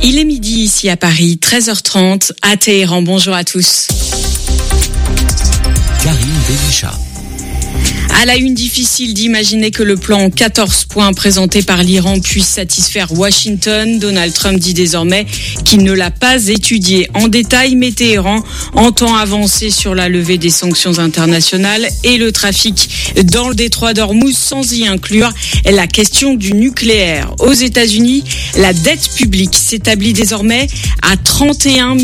Il est midi ici à Paris, 13h30 à Téhéran. Bonjour à tous. Karine Bélicha. À la une, difficile d'imaginer que le plan en 14 points présenté par l'Iran puisse satisfaire Washington. Donald Trump dit désormais qu'il ne l'a pas étudié en détail, mais Téhéran entend avancer sur la levée des sanctions internationales et le trafic dans le détroit d'Ormuz, sans y inclure la question du nucléaire. Aux États-Unis, la dette publique s'établit désormais à 31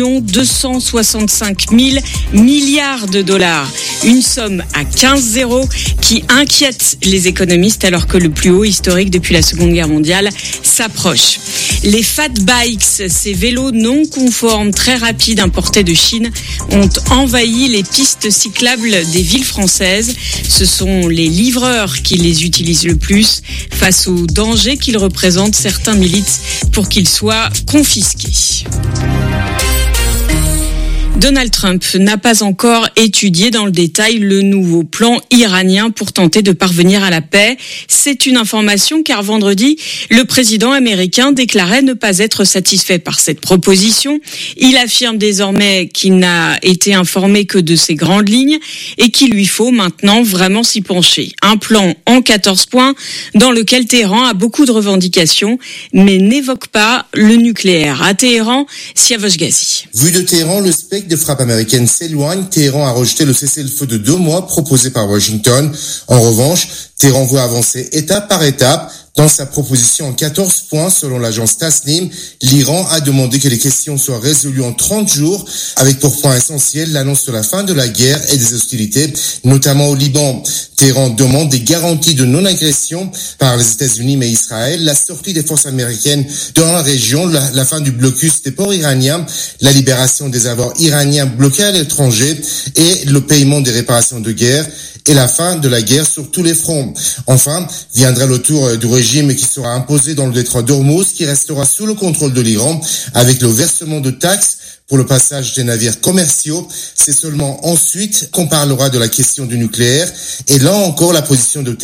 265 000 milliards de dollars. Une somme à 15-0 qui inquiète les économistes alors que le plus haut historique depuis la Seconde Guerre mondiale s'approche. Les fat bikes, ces vélos non conformes très rapides importés de Chine, ont envahi les pistes cyclables des villes françaises. Ce sont les livreurs qui les utilisent le plus. Face au danger qu'ils représentent, certains militent pour qu'ils soient confisqués. Donald Trump n'a pas encore étudié dans le détail le nouveau plan iranien pour tenter de parvenir à la paix. C'est une information car vendredi, le président américain déclarait ne pas être satisfait par cette proposition. Il affirme désormais qu'il n'a été informé que de ses grandes lignes et qu'il lui faut maintenant vraiment s'y pencher. Un plan en 14 points dans lequel Téhéran a beaucoup de revendications mais n'évoque pas le nucléaire. À Téhéran, Siavash Ghazi. Vu de Téhéran, le spectre de frappe américaine s'éloigne. Téhéran a rejeté le cessez-le-feu de 2 mois proposé par Washington. En revanche, Téhéran veut avancer étape par étape. Dans sa proposition en 14 points, selon l'agence Tasnim, l'Iran a demandé que les questions soient résolues en 30 jours, avec pour point essentiel l'annonce de la fin de la guerre et des hostilités, notamment au Liban. Téhéran demande des garanties de non-agression par les États-Unis mais Israël, la sortie des forces américaines dans la région, la fin du blocus des ports iraniens, la libération des avoirs iraniens bloqués à l'étranger et le paiement des réparations de guerre et la fin de la guerre sur tous les fronts. Enfin, viendra le tour du régime qui sera imposé dans le détroit d'Ormuz, qui restera sous le contrôle de l'Iran, avec le versement de taxes pour le passage des navires commerciaux. C'est seulement ensuite qu'on parlera de la question du nucléaire. Et là encore, la position de